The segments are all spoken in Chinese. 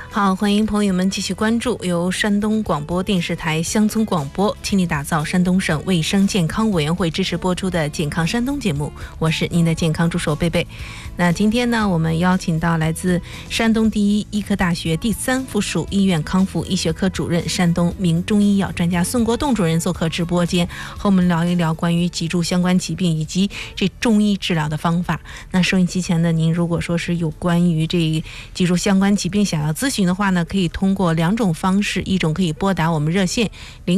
好，欢迎朋友们继续关注由山东广播电视台乡村广播倾力打造山东省卫生健康委员会支持播出的健康山东节目，我是您的健康助手贝贝。那今天呢，我们邀请到来自山东第一医科大学第3附属医院康复医学科主任、山东名中医药专家孙国栋主任做客直播间，和我们聊一聊关于脊柱相关疾病以及这中医治疗的方法。那收音机前的您，如果说是有关于这脊柱相关疾病想要咨询的话呢，可以通过2种方式，一种可以拨打我们热线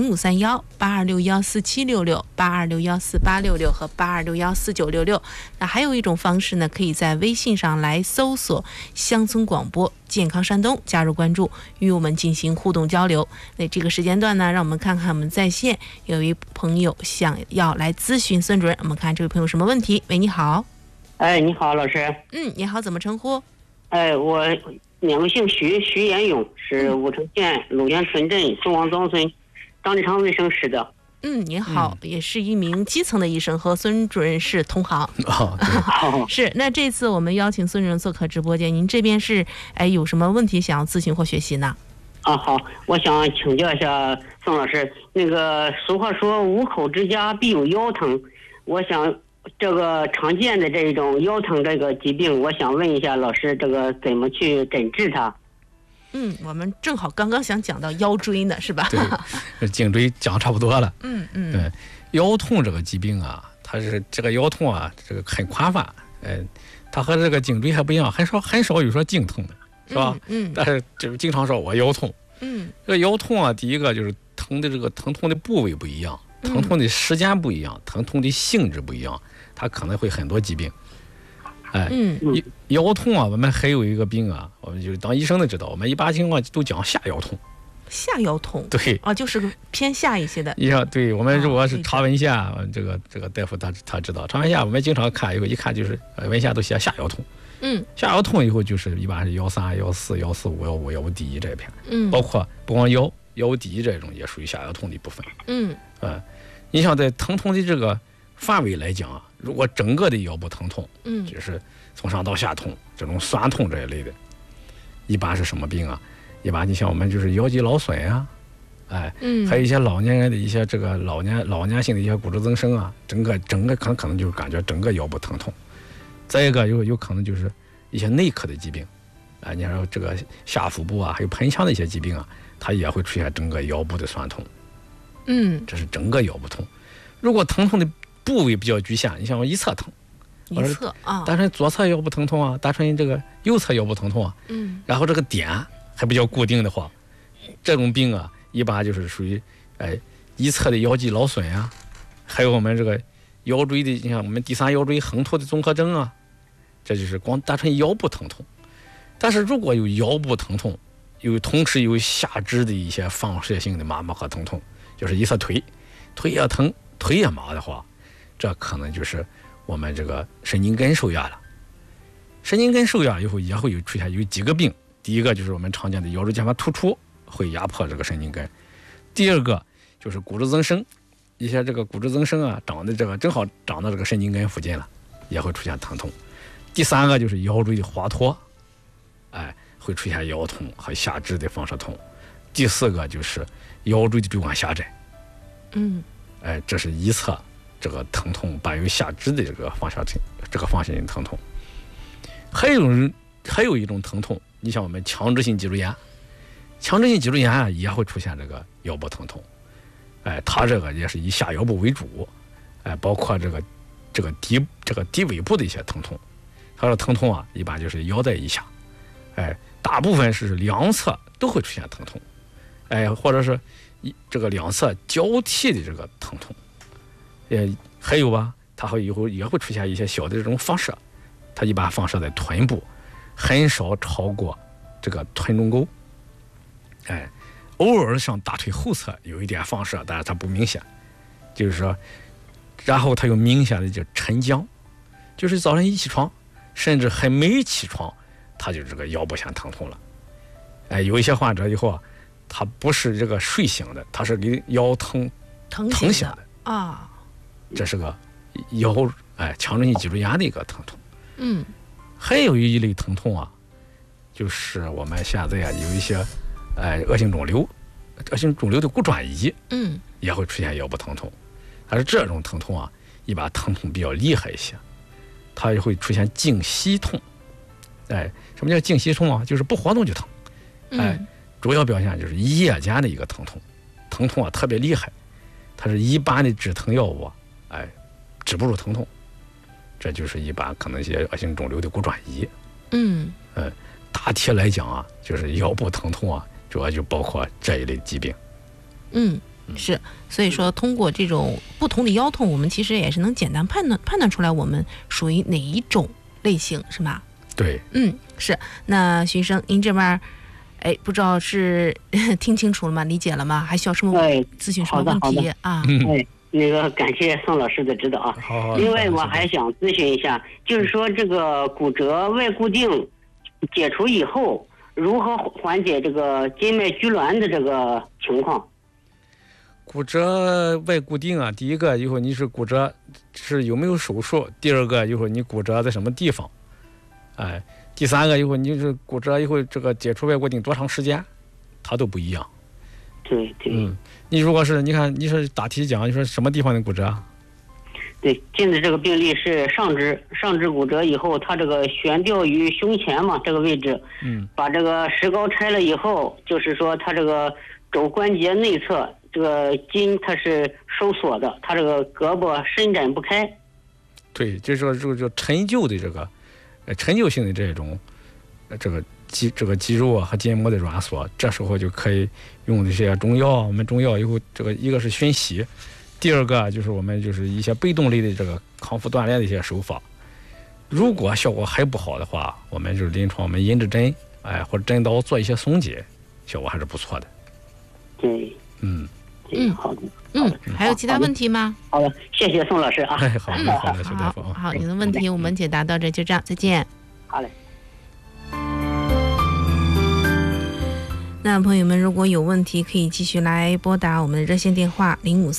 0531-8261-4766、8261-4866和8261-4966。那还有一种方式呢，可以在微信上来搜索乡村广播健康山东，加入关注，与我们进行互动交流。那这个时间段呢，让我们看看我们在线有一朋友想要来咨询孙主任，我们看这位朋友什么问题。喂，你好。 你好，老师。 你好，怎么称呼？ 我名姓徐延勇，是武城县鲁源村镇宋王庄村张立昌卫生室的。 你好，也是一名基层的医生，和孙主任是同行。是。那这次我们邀请孙主任做客直播间，您这边是有什么问题想要咨询或学习呢？ 好，我想请教一下宋老师，那个俗话说五口之家必有腰疼，我想这个常见的这种腰疼这个疾病，我想问一下老师，这个怎么去诊治它？ 我们正好刚刚想讲到腰椎呢，是吧？ 对，颈椎讲差不多了。 对， 腰痛这个疾病啊，它是这个腰痛啊，这个很宽泛。它和这个颈椎还不一样，很少有说颈痛的，是吧？但是就是经常说我腰痛。这个腰痛啊，第一个就是疼的这个疼痛的部位不一样，疼痛的时间不一样，疼痛的性质不一样，它可能会很多疾病。腰痛啊，我们还有一个病啊，我们就是当医生的知道，我们一般情况都讲下腰痛。 下腰痛， 对就是偏下一些的。 对，我们如果是查文下，这个大夫他知道，查文下我们经常看，一看就是文下都写下腰痛。下腰痛以后就是一般是腰3、腰4、腰45、腰5、腰5第一这一片。包括不光腰5第一这种也属于下腰痛的一部分。你想在疼痛的这个范围来讲啊，如果整个的腰部疼痛，就是从上到下痛，这种酸痛这一类的，一般是什么病啊？一般你像我们就是腰肌劳损啊，还有一些老年人的一些这个老年性的一些骨质增生啊，整个可能就感觉整个腰部疼痛。再一个有可能就是一些内科的疾病，你说这个下腹部啊，还有盆腔的一些疾病啊，它也会出现整个腰部的酸痛。这是整个腰部痛。如果疼痛的部位比较局限，你像一侧疼， 一侧啊， 单纯左侧腰部疼痛啊，单纯这个右侧腰部疼痛啊，然后这个点还比较固定的话，这种病啊，一般就是属于一侧的腰肌劳损啊，还有我们这个腰椎的，你像我们第3腰椎横突的综合征啊，这就是光单纯腰部疼痛。但是如果有腰部疼痛，同时有下肢的一些放射性的麻木和疼痛，就是一侧腿也疼，腿也麻的话，这可能就是我们这个神经根受压了。神经根受压以后也会出现有几个病，第一个就是我们常见的腰椎间盘突出会压迫这个神经根，第二个就是骨质增生，一些这个骨质增生啊，正好长到这个神经根附近了，也会出现疼痛。第三个就是腰椎的滑脱，会出现腰痛和下肢的放射痛。第四个就是腰椎的椎管狭窄，这是一侧这个疼痛伴有下肢的这个放射性疼痛。还有一种疼痛，你像我们强直性脊柱炎啊，也会出现这个腰部疼痛。它这个也是以下腰部为主，包括这个低尾部的一些疼痛。它的疼痛啊，一般就是腰带以下，大部分是两侧都会出现疼痛，或者是这个两侧交替的这个疼痛。还有吧，它以后也会出现一些小的这种放射，它一般放射在臀部，很少超过这个臀中沟。偶尔上大腿后侧有一点放射，但是它不明显，就是说，然后它有明显的叫晨僵，就是早上一起床，甚至还没起床，他就这个腰部先疼痛了。有一些患者以后啊，他不是这个睡醒的，他是给腰疼醒的啊，这是个强直性脊柱炎的一个疼痛。还有一类疼痛啊， 就是我们现在啊有一些恶性肿瘤的骨转移，也会出现腰部疼痛。但是这种疼痛啊，一般疼痛比较厉害一些，它会出现颈息痛。什么叫颈息痛啊？就是不活动就疼。主要表现就是夜间的一个疼痛，疼痛啊特别厉害，它是一般的止疼药物止不住疼痛，这就是一般可能一些恶性肿瘤的骨转移。大体来讲啊，就是腰部疼痛啊，主要就包括这一类疾病。 是，所以说通过这种不同的腰痛，我们其实也是能简单判断出来我们属于哪一种类型，是吧？ 对， 是。那徐医生，您这边不知道是听清楚了吗？理解了吗？还需要什么咨询什么问题啊？ 那个感谢宋老师的指导啊。另外我还想咨询一下，就是说这个骨折外固定解除以后，如何缓解这个筋脉拘挛的这个情况？ 骨折外固定啊，第一个以后你是骨折是有没有手术，第二个以后你骨折在什么地方，第三个以后你是骨折以后这个解除外固定多长时间，它都不一样。 对， 你如果是你看你是大体讲，你说什么地方的骨折？ 对，现在这个病例是上肢骨折以后，它这个悬吊于胸前嘛，这个位置，把这个石膏拆了以后，就是说它这个肘关节内侧这个筋它是收缩的，它这个胳膊伸展不开。 对，就是说这个叫陈旧的这个陈旧性的这种这个肌肉啊和筋膜的软缩，这时候就可以用这些中药。我们中药以后这个一个是熏洗，第二个就是我们就是一些被动类的这个康复锻炼的一些手法。如果效果还不好的话，我们就是临床我们银质针或者针刀做一些松解，效果还是不错的。 对，好的。 还有其他问题吗？ 好的，谢谢宋老师啊。 好的，徐大夫。 好，您的问题我们解答到这，就这样，再见。 好嘞。 那朋友们，如果有问题，可以继续来拨打我们的热线电话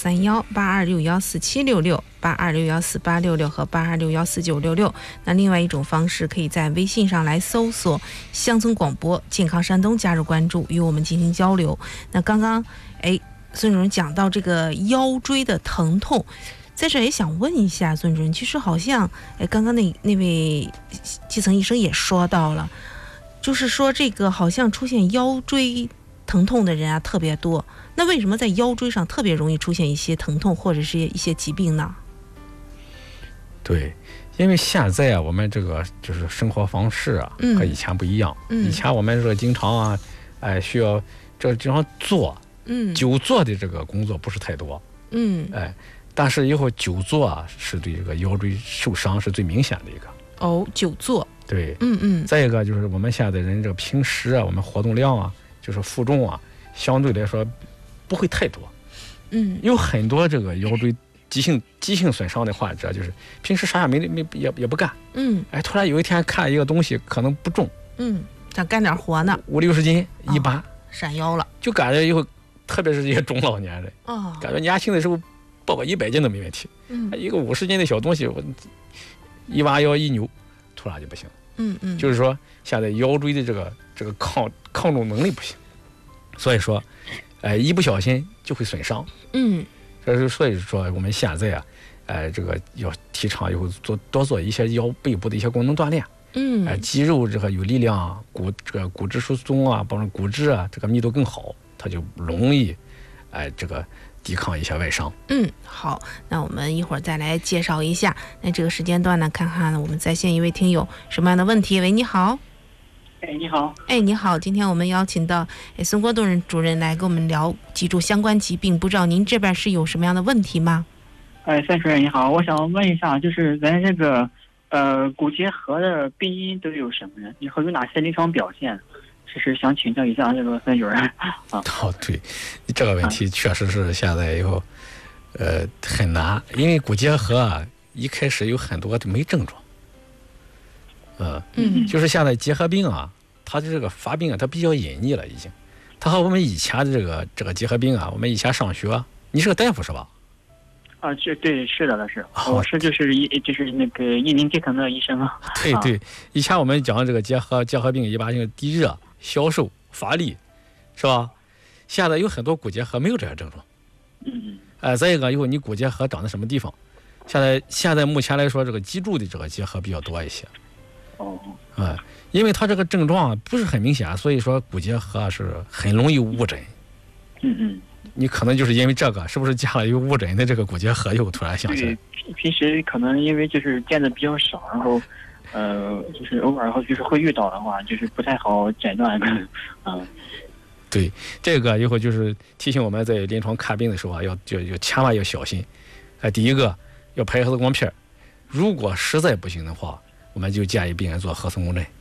0531-82614766、82614866和82614966。那另外一种方式，可以在微信上来搜索乡村广播健康山东，加入关注，与我们进行交流。那刚刚孙主任讲到这个腰椎的疼痛，在这也想问一下孙主任，其实好像刚刚那位基层医生也说到了，就是说这个好像出现腰椎疼痛的人啊特别多，那为什么在腰椎上特别容易出现一些疼痛或者是一些疾病呢？ 对，因为现在啊我们这个就是生活方式啊和以前不一样。以前我们这个经常需要这个经常坐久坐的这个工作不是太多。但是以后久坐啊是对这个腰椎受伤是最明显的一个。 久坐。 对，再一个就是我们现在人这个平时啊，我们活动量啊，就是负重啊，相对来说不会太多。有很多这个腰椎急性损伤的患者，就是平时啥也不干。突然有一天看一个东西可能不重， 想干点活呢 ，50-60斤一般， 闪腰了， 就感觉以后，特别是这些中老年人，感觉年轻的时候抱个100斤都没问题，一个50斤的小东西，我一弯腰一扭，突然就不行。就是说现在腰椎的这个抗重能力不行，所以说一不小心就会损伤。所以说我们现在这个要提倡以后多做一些腰背部的一些功能锻炼。肌肉这个有力量，骨质疏松啊，保证骨质啊这个密度更好，它就容易这个抵抗一些外伤。好，那我们一会儿再来介绍一下。那这个时间段呢，看看我们在线一位听友什么样的问题。喂，你好。 你好。 你好，今天我们邀请到孙国栋主任来跟我们聊脊柱相关疾病，不知道您这边是有什么样的问题吗？ 孙主任你好，我想问一下，就是咱这个骨结核的病因都有什么呢？以后有哪些临床表现？是想请教一下这个孙主任。 对，这个问题确实是现在以后很难，因为骨结核啊一开始有很多都没症状。就是现在结核病啊，它的这个发病啊，它比较隐匿了已经。它和我们以前的这个结核病啊，我们以前上学，你是个大夫是吧？ 啊，对，是的，我是就是那个一名基层的医生啊。 对，以前我们讲这个结核病一般性低热、消瘦、乏力，是吧？现在有很多骨结核没有这些症状。再一个以后你骨结核长在什么地方？现在目前来说，这个脊柱的这个结核比较多一些。因为它这个症状不是很明显，所以说骨结核是很容易误诊。你可能就是因为这个，是不是加了有误诊的这个骨结核，又突然想起来？ 平时可能因为就是见的比较少，然后就是偶尔就是会遇到的话，就是不太好诊断。 对，这个以后就是提醒我们在临床看病的时候啊，要千万要小心。第一个要拍核磁光片，如果实在不行的话，我们就建议病人做核磁共振。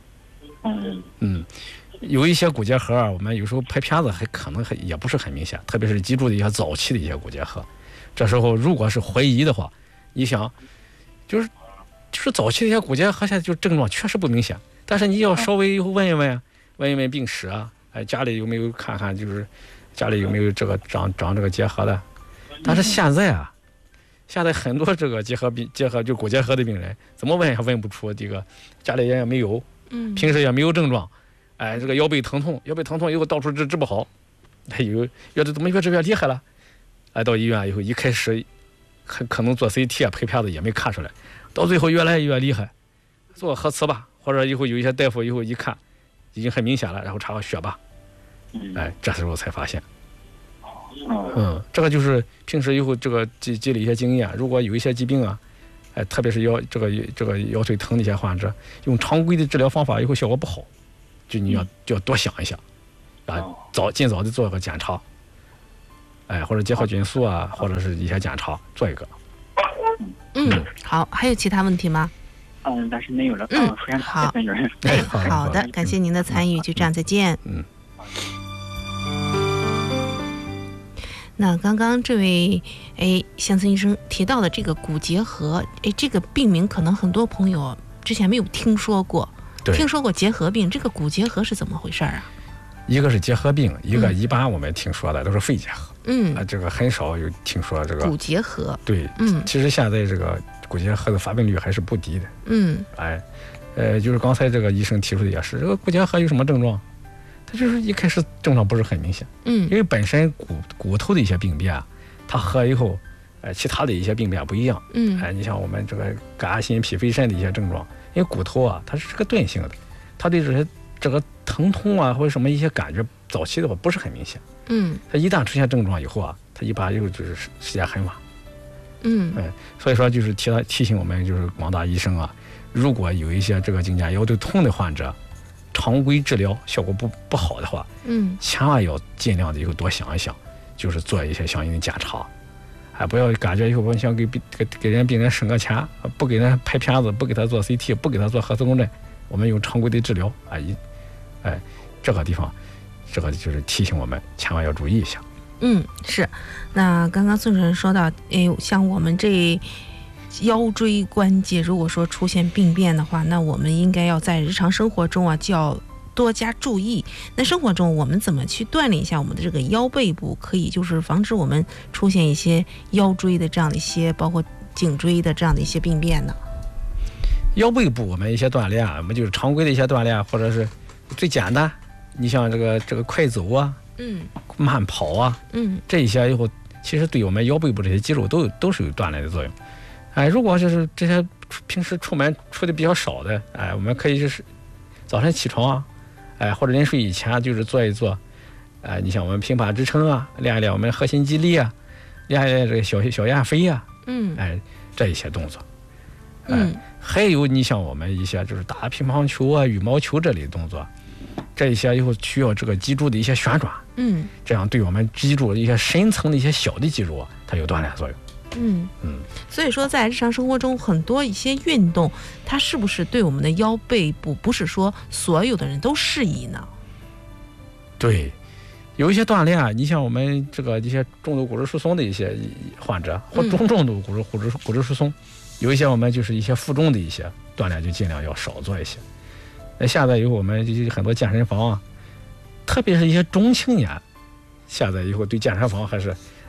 有一些骨结核啊，我们有时候拍片子还可能也不是很明显，特别是脊柱的一些早期的一些骨结核。这时候如果是怀疑的话，你想，就是早期的一些骨结核，现在就症状确实不明显，但是你要稍微问一问病史啊，家里有没有看看，就是家里有没有这个长这个结核的。但是现在很多这个结核就骨结核的病人，怎么问也问不出这个家里也没有，平时也没有症状。这个腰背疼痛以后到处治不好，怎么越治越厉害了？到医院以后一开始可能做 CT 拍片子也没看出来，到最后越来越厉害，做核磁吧，或者以后有一些大夫以后一看已经很明显了，然后查个血吧，这时候才发现。这个就是平时以后这个积累一些经验，如果有一些疾病啊，特别是这个腰腿疼的一些患者，用常规的治疗方法以后效果不好，就你要多想一下，尽早的做个检查，或者结核菌素啊，或者是一些检查做一个。 好，还有其他问题吗？ 但是没有了。 好，好的，感谢您的参与，就这样，再见。那刚刚这位乡村医生提到的这个骨结核，这个病名可能很多朋友之前没有听说过。听说过结核病，这个骨结核是怎么回事啊？ 一个是结核病，一个一般我们听说的都是肺结核。这个很少有听说这个骨结核。 对，其实现在这个骨结核的发病率还是不低的。就是刚才这个医生提出的也是，这个骨结核有什么症状？它就是一开始症状不是很明显。因为本身骨头的一些病变，它和以后其他的一些病变不一样。你像我们这个肝心脾肺肾的一些症状，因为骨头啊它是个钝性的，它对这个疼痛啊或者什么一些感觉早期的话不是很明显。它一旦出现症状以后啊，它一般又就是时间很晚。所以说就是提醒我们就是广大医生啊，如果有一些这个颈肩腰腿痛的患者，常规治疗效果不好的话，千万要尽量的以后多想一想，就是做一些相应的检查，不要感觉以后我想给人病人省个钱，不给人拍片子，不给他做 CT， 不给他做核磁共振，我们用常规的治疗这个地方，这个就是提醒我们千万要注意一下。 是。那刚刚孙主任说到，像我们这腰椎关节如果说出现病变的话，那我们应该要在日常生活中啊就要多加注意。那生活中我们怎么去锻炼一下我们的这个腰背部，可以就是防止我们出现一些腰椎的这样的一些，包括颈椎的这样的一些病变呢？ 腰背部我们一些锻炼我们就是常规的一些锻炼，或者是最简单，你像这个快走啊，慢跑啊，这一些以后其实对我们腰背部这些肌肉都是有锻炼的作用。如果就是这些平时出门出的比较少的，我们可以就是早晨起床或者临睡以前就是做一做，你像我们平板支撑啊，练一练我们核心肌力啊，练一练这个小燕飞啊，这一些动作。还有你像我们一些就是打乒乓球啊、羽毛球这类的动作，这一些以后需要这个脊柱的一些旋转，这样对我们脊柱的一些深层的一些小的肌肉它有锻炼作用。 所以说在日常生活中很多一些运动，它是不是对我们的腰背部不是说所有的人都适宜呢？ 对，有一些锻炼你像我们这个一些重度骨质疏松的一些患者，或中重度骨质疏松，有一些我们就是一些负重的一些锻炼就尽量要少做一些。现在以后我们就很多健身房特别是一些中青年，现在以后对健身房还是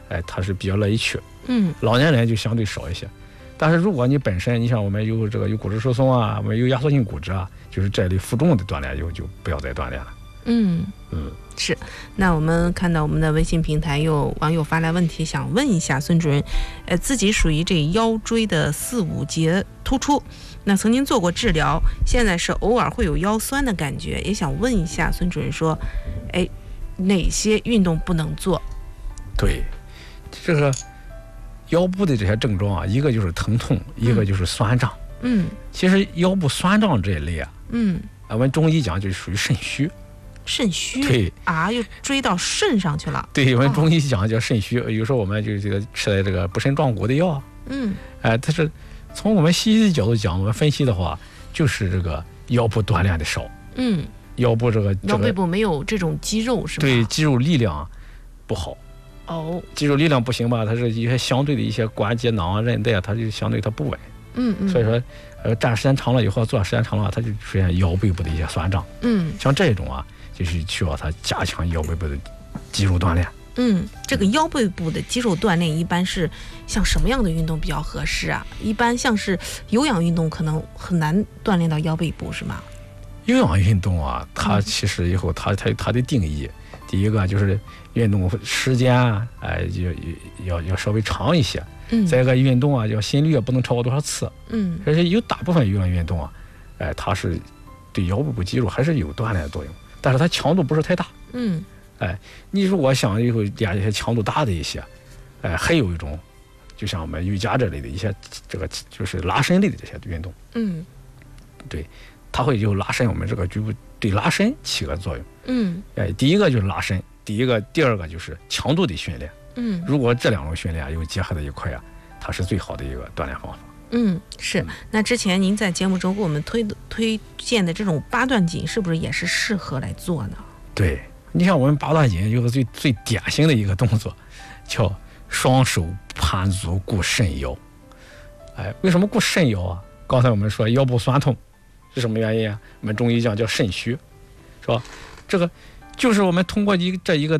他是比较乐意去。老年人就相对少一些。但是如果你本身，你像我们有骨质疏松啊，我们有压缩性骨折啊，就是这类负重的锻炼就不要再锻炼了。 是。那我们看到我们的微信平台有网友发来问题，想问一下孙主任，自己属于这腰椎的4、5节突出，那曾经做过治疗，现在是偶尔会有腰酸的感觉，也想问一下孙主任说，哪些运动不能做？ 对，这个腰部的这些症状啊，一个就是疼痛，一个就是酸胀。其实腰部酸胀这一类啊，我们中医讲就属于肾虚。 肾虚？ 对啊，又追到肾上去了。 对，我们中医讲叫肾虚，有时候我们就吃的这个补肾壮骨的药。它是从我们西医的角度讲，我们分析的话，就是这个腰部锻炼的少。腰部腰背部没有这种肌肉是吧？ 对，肌肉力量不好。肌肉力量不行吧，它是一些相对的一些关节囊啊、韧带啊，它就相对它不稳。所以说，站时间长了以后，坐时间长了，它就出现腰背部的一些酸胀。像这种啊，就是需要它加强腰背部的肌肉锻炼。 这个腰背部的肌肉锻炼一般是像什么样的运动比较合适啊？一般像是有氧运动可能很难锻炼到腰背部是吗？ 有氧运动啊，它其实以后它的定义，第一个就是运动时间要稍微长一些。再一个运动啊，要心率不能超过多少次。而且有大部分有氧运动啊，它是对腰部肌肉还是有锻炼的作用，但是它强度不是太大。你如果想以后练一些强度大的一些，还有一种，就像我们瑜伽这类的一些这个就是拉伸类的这些运动。对，它会就拉伸我们这个局部，对拉伸起个作用。第一个就是拉伸，第二个就是强度的训练。如果这2种训练有结合在一块啊，它是最好的一个锻炼方法。 是。那之前您在节目中给我们推荐的这种8段锦，是不是也是适合来做呢？ 对，你像我们8段锦有个最典型的一个动作，叫双手盘足顾肾腰。为什么顾肾腰啊？刚才我们说腰部酸痛是什么原因啊？我们中医讲叫肾虚，是吧？这个就是我们通过这个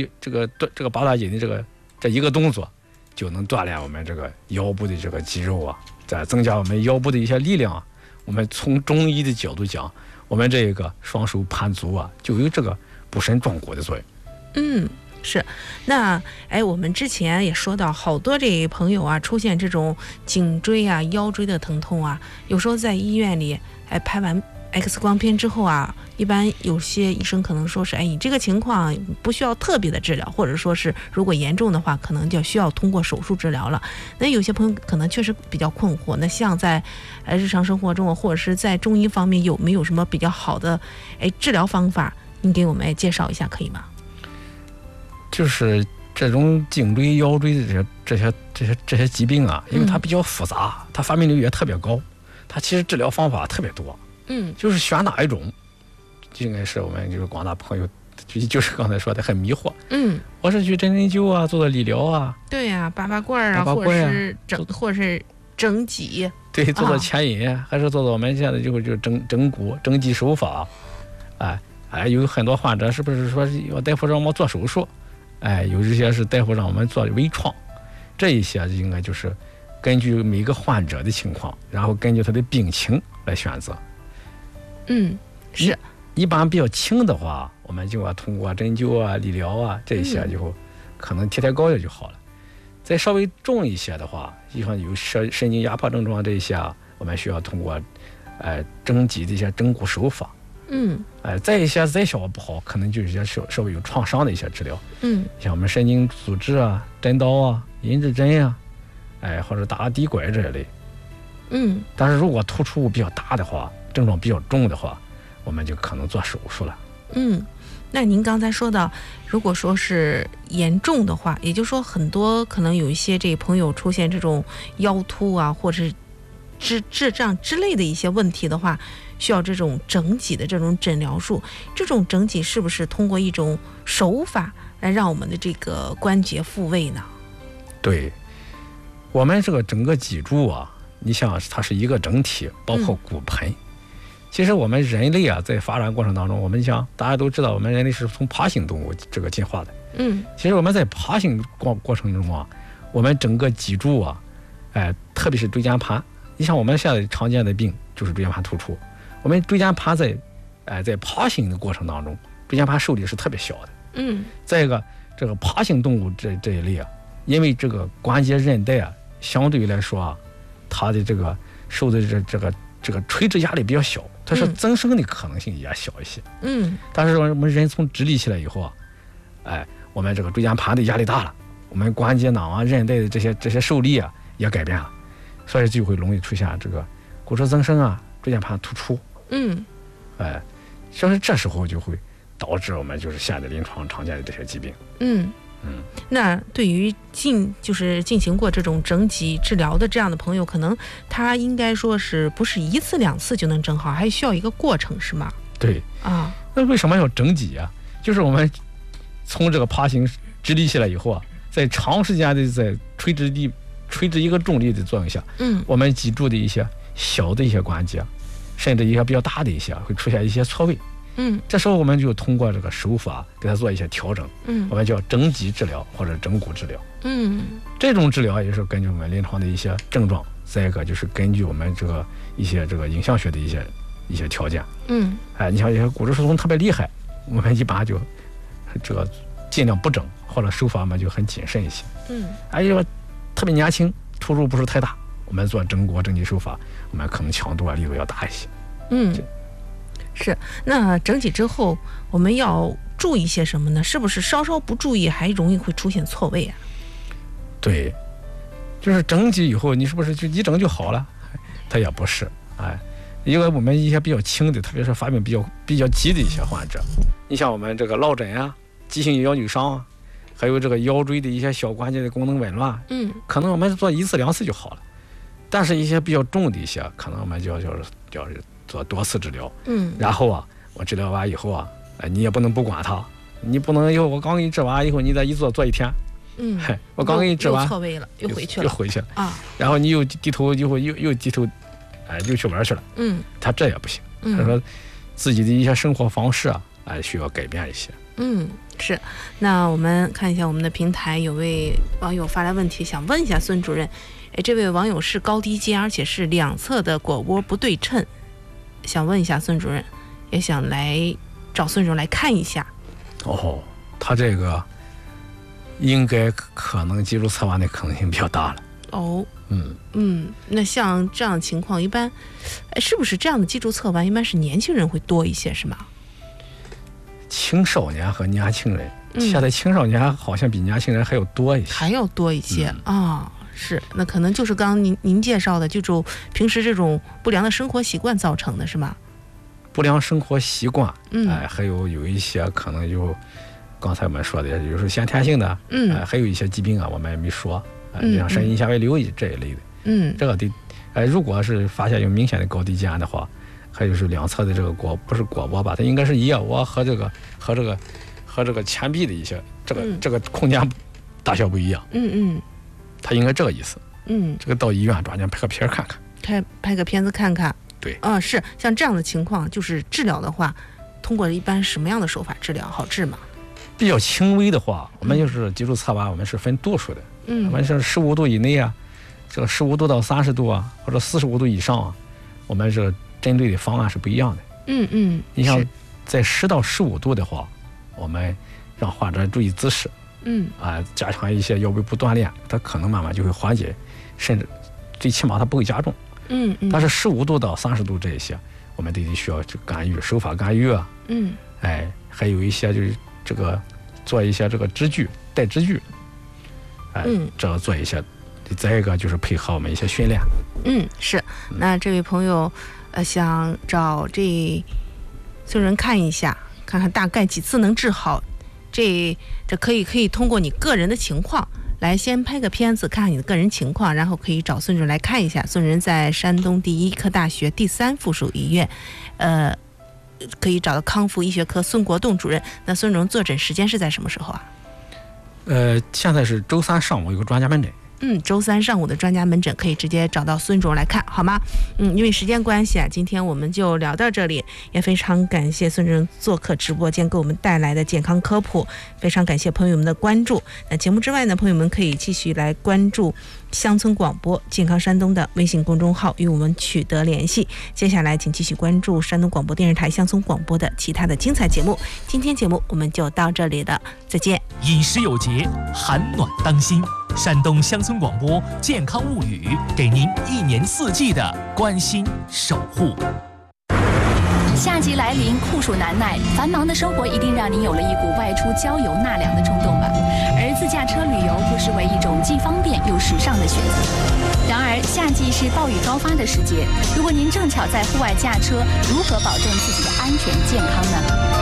8段锦的这一个动作，就能锻炼我们这个腰部的这个肌肉啊，再增加我们腰部的一些力量啊。我们从中医的角度讲，我们这个双手盘足啊，就有这个补肾壮骨的作用。 是。那我们之前也说到，好多这朋友啊出现这种颈椎啊、腰椎的疼痛啊，有时候在医院里拍完 X 光片之后啊，一般有些医生可能说是你这个情况不需要特别的治疗，或者说是如果严重的话可能就需要通过手术治疗了。那有些朋友可能确实比较困惑，那像在日常生活中或者是在中医方面有没有什么比较好的治疗方法，您给我们介绍一下可以吗？ 就是这种颈椎腰椎的这些疾病啊，因为它比较复杂，它发病率也特别高，它其实治疗方法特别多。就是选哪一种，应该是我们就是广大朋友，就是刚才说的很迷惑。我是去针灸啊，做理疗啊。对呀，拔罐啊，或者是整脊。 对，做牵引，还是做我们现在就是整骨、整脊手法。有很多患者是不是说要大夫让我们做手术？有这些是大夫让我们做微创，这一些应该就是根据每个患者的情况，然后根据他的病情来选择。 是。 一般比较轻的话，我们就要通过针灸啊、理疗啊这些，就可能贴膏药就好了。再稍微重一些的话，像有神经压迫症状这一些，我们需要通过整脊的一些整骨手法。再一些再小不好，可能就是稍微有创伤的一些治疗。像我们神经组织啊、针刀啊、银质针啊，或者打滴管这一类。但是如果突出物比较大的话，症状比较重的话，我们就可能做手术了。 那您刚才说到，如果说是严重的话，也就是说很多可能有一些这朋友出现这种腰突啊，或者是智障之类的一些问题的话，需要这种整脊的这种诊疗术。这种整脊是不是通过一种手法来让我们的这个关节复位呢？ 对，我们这个整个脊柱啊，你像它是一个整体，包括骨盆。 其实我们人类啊，在发展过程当中，我们像大家都知道，我们人类是从爬行动物这个进化的。其实我们在爬行过程中啊，我们整个脊柱啊，特别是椎间盘，你像我们现在常见的病就是椎间盘突出。我们椎间盘在爬行的过程当中，椎间盘受力是特别小的。再一个，这个爬行动物这一类啊，因为这个关节韧带啊，相对来说啊，它的这个受的这个垂直压力比较小，它是增生的可能性也小一些。但是我们人从直立起来以后啊，我们这个椎间盘的压力大了，我们关节囊啊、韧带的这些受力啊也改变了，所以就会容易出现这个骨质增生啊、椎间盘突出。所以这时候就会导致我们就是现在临床常见的这些疾病。 那对于进行过这种整脊治疗的这样的朋友，可能他应该说是不是1次2次就能整好，还需要一个过程，是吗？ 对啊。那为什么要整脊啊？就是我们从这个爬行直立起来以后啊，在长时间的在垂直一个重力的作用下，我们脊柱的一些小的一些关节，甚至一些比较大的一些会出现一些错位。这时候我们就通过这个手法给它做一些调整。我们叫整脊治疗或者整骨治疗。这种治疗也是根据我们临床的一些症状，再一个就是根据我们这个一些这个影像学的一些条件。你像一些骨质疏松特别厉害，我们一般就这个尽量不整，或者手法嘛就很谨慎一些。还有特别年轻，突入不是太大，我们做整骨整脊手法，我们可能强度啊力度要大一些。 是。那整脊之后我们要注意些什么呢？是不是稍稍不注意还容易会出现错位啊？对， 就是整脊以后你是不是就一整就好了？它也不是。因为我们一些比较轻的，特别是发病比较急的一些患者，你像我们这个落枕啊、急性腰扭伤啊，还有这个腰椎的一些小关节的功能紊乱，可能我们做1次2次就好了。但是一些比较重的一些，可能我们就要做多次治疗。然后啊，我治疗完以后啊，你也不能不管它，你不能以后我刚给你治完以后，你再一做1天，我刚给你治完又错位了，又回去了啊， 然后你又低头又低头，又去玩去了。他这也不行。他说自己的一些生活方式啊，需要改变一些。 是。那我们看一下我们的平台，有位网友发来问题，想问一下孙主任。这位网友是高低肩，而且是2侧的腘窝不对称，想问一下孙主任，也想来找孙主任来看一下。 他这个应该可能脊柱侧弯的可能性比较大了。 那像这样的情况，一般是不是这样的脊柱侧弯一般是年轻人会多一些，是吗？ 青少年和年轻人，现在青少年好像比年轻人还要多一些，是。那可能就是刚刚您介绍的这种平时这种不良的生活习惯造成的，是吗？不良生活习惯，还有一些可能就刚才我们说的，有时候先天性的，还有一些疾病啊，我们也没说，像肾阴纤维瘤这一类的，这个得，如果是发现有明显的高低肩的话，还有是2侧的这个不是腘窝吧，它应该是腋窝和这个前臂的一些这个空间大小不一样。他应该这个意思。这个到医院抓紧拍个片看看，拍个片子看看。对，是。像这样的情况，就是治疗的话，通过一般什么样的手法治疗好治吗？比较轻微的话，我们就是脊柱侧弯，我们是分度数的。我们是15度以内啊，这个15度到30度啊，或者45度以上啊，我们是针对的方案是不一样的。你像在10到15度的话，我们让患者注意姿势。加强一些腰背部锻炼，它可能慢慢就会缓解，甚至最起码它不会加重。但是15度到30度这一些，我们得需要这个干预，手法干预啊。还有一些就是这个做一些这个支具，带支具。这样做一些。再一个就是配合我们一些训练。是。那这位朋友想找这孙人看一下，看看大概几次能治好。这可以通过你个人的情况来先拍个片子，看看你的个人情况，然后可以找孙主任来看一下。孙主任在山东第一医科大学第3附属医院，可以找到康复医学科孙国栋主任。那孙主任坐诊时间是在什么时候啊？现在是周3上午有个专家门诊， 周三上午的专家门诊可以直接找到孙主任来看，好吗？因为时间关系啊，今天我们就聊到这里，也非常感谢孙主任做客直播间给我们带来的健康科普，非常感谢朋友们的关注。那节目之外呢，朋友们可以继续来关注乡村广播健康山东的微信公众号，与我们取得联系。接下来请继续关注山东广播电视台乡村广播的其他的精彩节目。今天节目我们就到这里了，再见。 饮食有节，寒暖当心。山东乡村广播健康物语，给您1年4季的关心守护。 夏季来临，酷暑难耐，繁忙的生活一定让您有了一股外出郊游纳凉的冲动吧？而自驾车旅游不失为一种既方便又时尚的选择。然而，夏季是暴雨高发的时节，如果您正巧在户外驾车，如何保证自己的安全健康呢？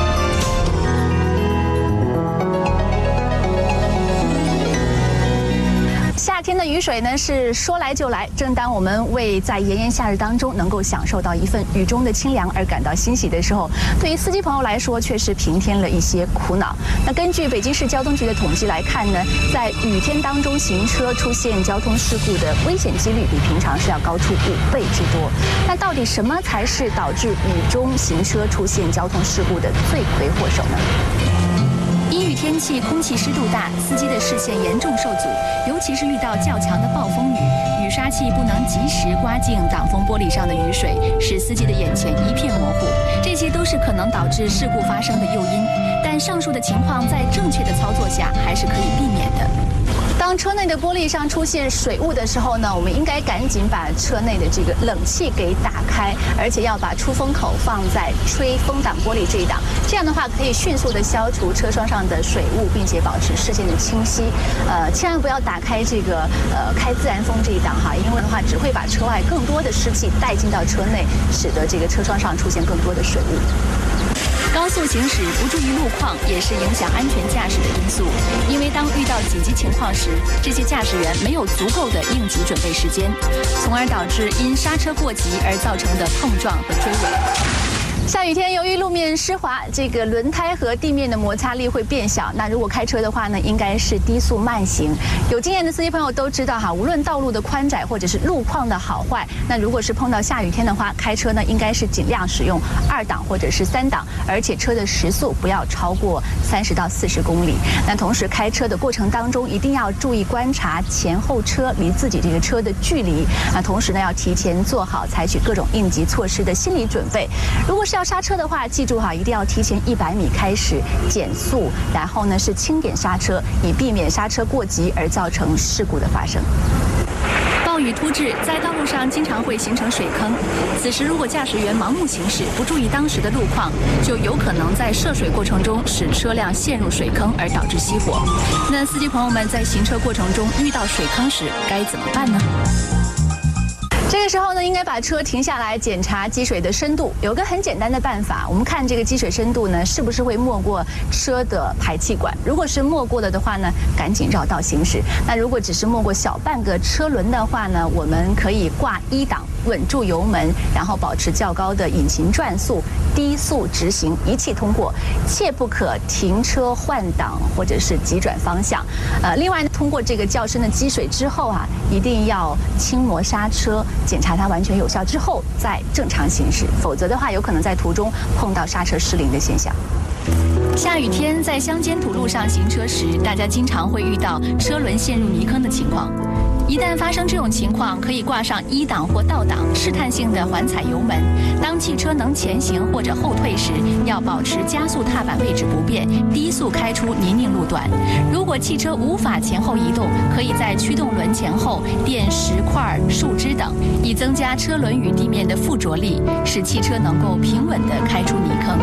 夏天的雨水呢是说来就来，正当我们为在炎炎夏日当中能够享受到一份雨中的清凉而感到欣喜的时候，对于司机朋友来说却是平添了一些苦恼。那根据北京市交通局的统计来看呢，在雨天当中行车出现交通事故的危险几率比平常是要高出5倍之多。那到底什么才是导致雨中行车出现交通事故的罪魁祸首呢？阴雨天气，空气湿度大，司机的视线严重受阻，尤其是遇到较强的暴风雨，雨刷器不能及时刮净挡风玻璃上的雨水，使司机的眼前一片模糊，这些都是可能导致事故发生的诱因。但上述的情况在正确的操作下还是可以避免的。当车内的玻璃上出现水雾的时候呢，我们应该赶紧把车内的这个冷气给打开，而且要把出风口放在吹风挡玻璃这一档，这样的话可以迅速的消除车窗上的水雾，并且保持视线的清晰。千万不要打开这个开自然风这一档哈，因为的话只会把车外更多的湿气带进到车内，使得这个车窗上出现更多的水雾。高速行驶不注意路况也是影响安全驾驶的因素，因为当遇到紧急情况时，这些驾驶员没有足够的应急准备时间，从而导致因刹车过急而造成的碰撞和追尾。下雨天，由于路面湿滑，这个轮胎和地面的摩擦力会变小。那如果开车的话呢，应该是低速慢行。有经验的司机朋友都知道哈，无论道路的宽窄或者是路况的好坏，那如果是碰到下雨天的话，开车呢应该是尽量使用2档或者是3档，而且车的时速不要超过30到40公里。那同时开车的过程当中，一定要注意观察前后车离自己这个车的距离。那同时呢，要提前做好采取各种应急措施的心理准备。如果是要刹车的话，记住哈，一定要提前100米开始减速，然后呢是轻点刹车，以避免刹车过急而造成事故的发生。暴雨突至，在道路上经常会形成水坑，此时如果驾驶员盲目行驶，不注意当时的路况，就有可能在涉水过程中使车辆陷入水坑而导致熄火。那司机朋友们在行车过程中遇到水坑时该怎么办呢？这个时候呢，应该把车停下来检查积水的深度。有个很简单的办法，我们看这个积水深度呢，是不是会没过车的排气管？如果是没过了的话呢，赶紧绕道行驶。那如果只是没过小半个车轮的话呢，我们可以挂1档，稳住油门，然后保持较高的引擎转速，低速直行，一气通过，切不可停车换挡或者是急转方向。另外呢，通过这个较深的积水之后啊，一定要轻磨刹车。检查它完全有效之后再正常行驶，否则的话有可能在途中碰到刹车失灵的现象。下雨天在乡间土路上行车时，大家经常会遇到车轮陷入泥坑的情况。一旦发生这种情况，可以挂上1档或倒档，试探性的缓踩油门。当汽车能前行或者后退时，要保持加速踏板位置不变，低速开出泥泞路段。如果汽车无法前后移动，可以在驱动轮前后垫石块、树枝等，以增加车轮与地面的附着力，使汽车能够平稳地开出泥坑。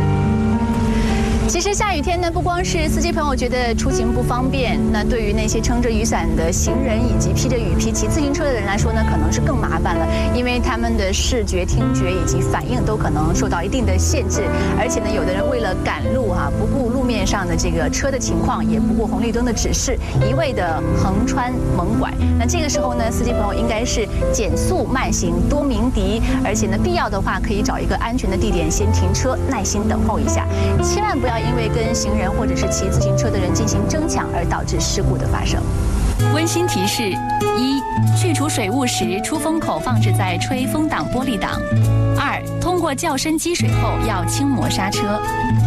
其实下雨天呢，不光是司机朋友觉得出行不方便，那对于那些撑着雨伞的行人以及披着雨披骑自行车的人来说呢，可能是更麻烦了，因为他们的视觉、听觉以及反应都可能受到一定的限制，而且呢，有的人为了赶路不顾路面上的这个车的情况，也不顾红绿灯的指示，一味的横穿猛拐。那这个时候呢，司机朋友应该是减速慢行，多鸣笛，而且呢，必要的话可以找一个安全的地点先停车，耐心等候一下，千万不要因为跟行人或者是骑自行车的人进行争抢而导致事故的发生。 温馨提示：一、去除水雾时，出风口放置在吹风挡玻璃挡；二、通过轿身积水后要轻磨刹车；